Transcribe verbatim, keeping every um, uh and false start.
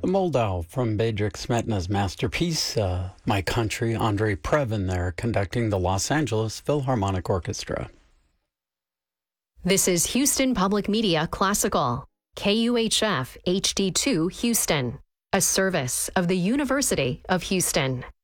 Moldau from Bedřich Smetana's masterpiece, uh, My Country, Andrei Previn there conducting the Los Angeles Philharmonic Orchestra. This is Houston Public Media Classical, K U H F H D two Houston, a service of the University of Houston.